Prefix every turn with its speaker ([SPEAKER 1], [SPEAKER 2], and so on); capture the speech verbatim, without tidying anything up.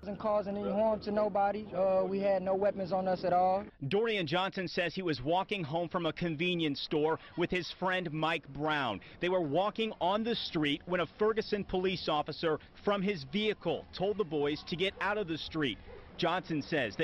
[SPEAKER 1] Wasn't causing any harm to nobody. Uh, we had no weapons on us at all.
[SPEAKER 2] Dorian Johnson says he was walking home from a convenience store with his friend Mike Brown. They were walking on the street when a Ferguson police officer from his vehicle told the boys to get out of the street. Johnson says they